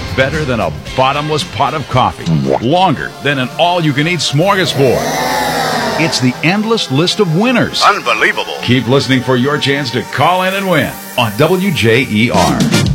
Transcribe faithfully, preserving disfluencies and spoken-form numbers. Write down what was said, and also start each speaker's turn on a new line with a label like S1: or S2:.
S1: better than a bottomless pot of coffee, longer than an all-you-can-eat smorgasbord. It's the endless list of winners.
S2: Unbelievable.
S1: Keep listening for your chance to call in and win on W J E R.